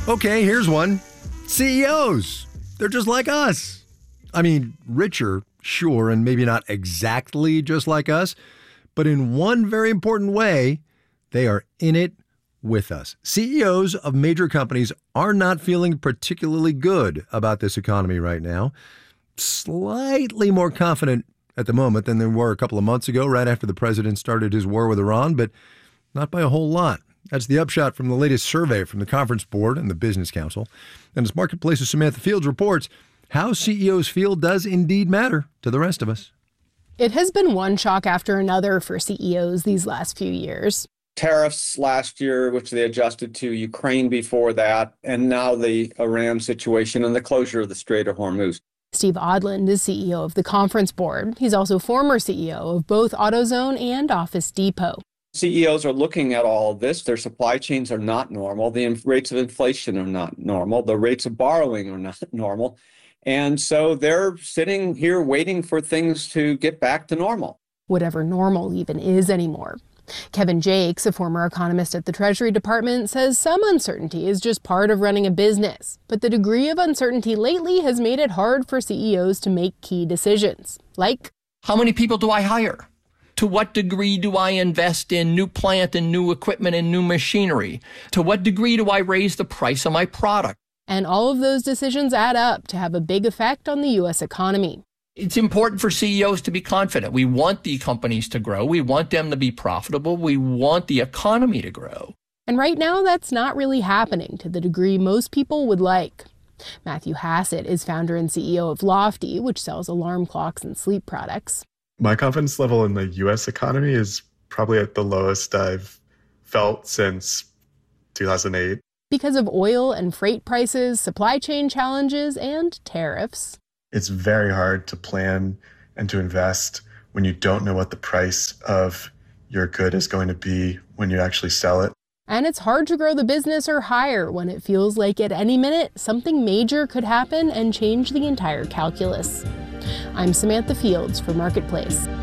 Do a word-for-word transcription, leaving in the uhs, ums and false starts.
Okay, here's one. C E Os. They're just like us. I mean, richer, sure, and maybe not exactly just like us, but in one very important way, they are in it with us. C E Os of major companies are not feeling particularly good about this economy right now. Slightly more confident at the moment than they were a couple of months ago, right after the president started his war with Iran, but not by a whole lot. That's the upshot from the latest survey from the Conference Board and the Business Council. And as Marketplace's Samantha Fields reports, how C E Os feel does indeed matter to the rest of us. It has been one shock after another for C E Os these last few years. Tariffs last year, which they adjusted to, Ukraine before that, and now the Iran situation and the closure of the Strait of Hormuz. Steve Odland is C E O of the Conference Board. He's also former C E O of both AutoZone and Office Depot. C E Os are looking at all of this. Their supply chains are not normal. The rates of inflation are not normal. The rates of borrowing are not normal. And so they're sitting here waiting for things to get back to normal. Whatever normal even is anymore. Kevin Jakes, a former economist at the Treasury Department, says some uncertainty is just part of running a business. But the degree of uncertainty lately has made it hard for C E Os to make key decisions. Like, how many people do I hire? To what degree do I invest in new plant and new equipment and new machinery? To what degree do I raise the price of my product? And all of those decisions add up to have a big effect on the U S economy. It's important for C E Os to be confident. We want the companies to grow. We want them to be profitable. We want the economy to grow. And right now, that's not really happening to the degree most people would like. Matthew Hassett is founder and C E O of Lofty, which sells alarm clocks and sleep products. My confidence level in the U S economy is probably at the lowest I've felt since two thousand eight. Because of oil and freight prices, supply chain challenges, and tariffs. It's very hard to plan and to invest when you don't know what the price of your good is going to be when you actually sell it. And it's hard to grow the business or hire when it feels like at any minute something major could happen and change the entire calculus. I'm Samantha Fields for Marketplace.